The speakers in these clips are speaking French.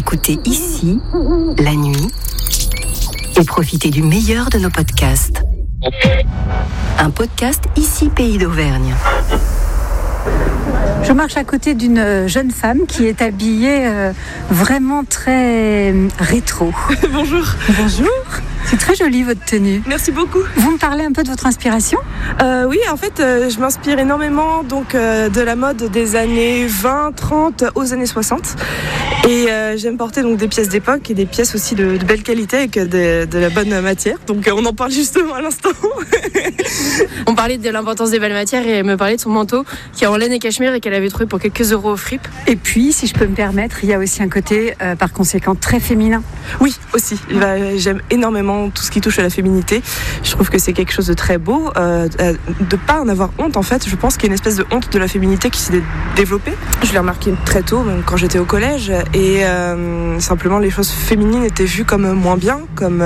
écouter ici, la nuit, et profiter du meilleur de nos podcasts. Un podcast Ici Pays d'Auvergne. Je marche à côté d'une jeune femme qui est habillée vraiment très rétro. Bonjour. Bonjour. C'est très joli votre tenue. Merci beaucoup. Vous me parlez un peu de votre inspiration ? Oui, en fait, je m'inspire énormément de la mode des années 20, 30 aux années 60. Et j'aime porter donc des pièces d'époque et des pièces aussi de belle qualité avec de la bonne matière. Donc on en parle justement à l'instant. On parlait de l'importance des belles matières et elle me parlait de son manteau qui est en laine et cachemire et qu'elle avait trouvé pour quelques euros au fripe. Et puis, si je peux me permettre, il y a aussi un côté par conséquent très féminin. Oui, aussi. J'aime énormément tout ce qui touche à la féminité. Je trouve que c'est quelque chose de très beau. De pas en avoir honte, en fait. Je pense qu'il y a une espèce de honte de la féminité qui s'est développée. Je l'ai remarqué très tôt, même quand j'étais au collège. Et simplement, les choses féminines étaient vues comme moins bien, comme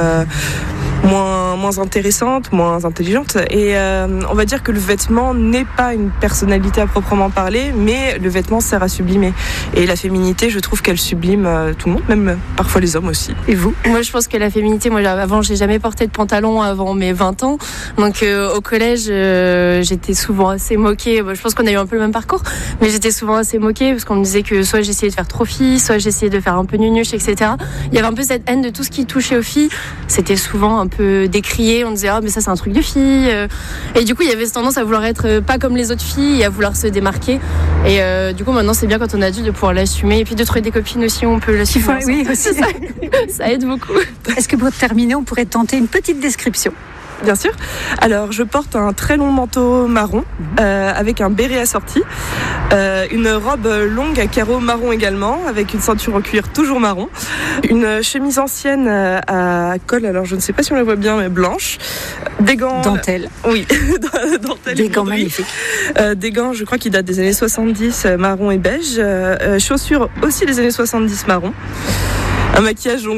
moins intéressantes, moins intelligentes. Et on va dire que le vêtement n'est pas une personnalité à proprement parler, mais le vêtement sert à sublimer. Et la féminité, je trouve qu'elle sublime tout le monde, même parfois les hommes aussi. Et vous ? Moi, je pense que la féminité, avant, j'ai jamais porté de pantalon avant mes 20 ans. Donc, au collège, j'étais souvent assez moquée. Je pense qu'on a eu un peu le même parcours, mais j'étais souvent assez moquée parce qu'on me disait que soit j'essayais de faire trop fille, soit j'essayais de faire un peu nunuche, etc. Il y avait un peu cette haine de tout ce qui touchait aux filles. C'était souvent un peu décrié. On disait, ah, mais ça, c'est un truc de fille. Et du coup, il y avait cette tendance à vouloir être pas comme les autres filles et à vouloir se démarquer. Et du coup, maintenant, c'est bien quand on est adulte de pouvoir l'assumer. Et puis de trouver des copines aussi où on peut l'assumer. Oui, aussi. Ça aide beaucoup. Est-ce que pour terminer, on pourrait tenter une petite description ? Bien sûr. Alors, je porte un très long manteau marron avec un béret assorti, une robe longue à carreaux marron également, avec une ceinture en cuir toujours marron, une chemise ancienne à col, alors je ne sais pas si on la voit bien, mais blanche, des gants... Dentelle. Oui, dentelle. Des gants magnifiques. Des gants, je crois, qui datent des années 70, marron et beige, chaussures aussi des années 70 marron, un maquillage